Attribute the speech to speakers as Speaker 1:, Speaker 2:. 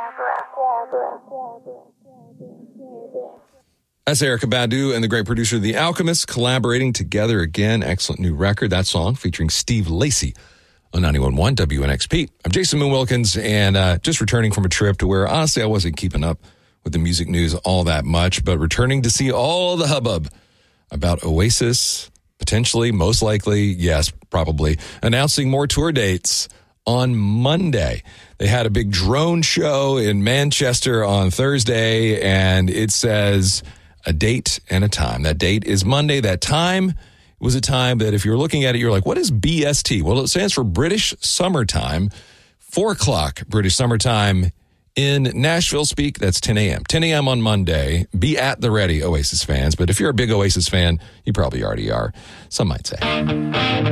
Speaker 1: That's Erykah Badu and the great producer The Alchemist collaborating together again. Excellent new record. That song featuring Steve Lacy on 91.1 WNXP. I'm Jason Moon Wilkins, and just returning from a trip to where, honestly, I wasn't keeping up with the music news all that much, but returning to see all the hubbub about Oasis, potentially, most likely, yes, probably, announcing more tour dates on Monday. They had a big drone show in Manchester on Thursday, and it says a date and a time. That date is Monday. That time was a time that if you're looking at it, you're like, what is BST? Well, it stands for British Summertime, 4 o'clock British Summertime in Nashville speak. That's 10 a.m. 10 a.m. on Monday. Be at the ready, Oasis fans. But if you're a big Oasis fan, you probably already are. Some might say.